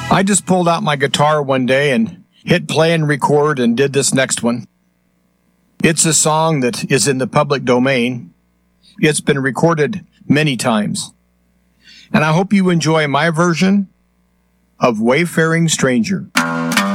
I just pulled out my guitar one day and hit play and record and did this next one. It's a song that is in the public domain. It's been recorded many times. And I hope you enjoy my version of Wayfaring Stranger.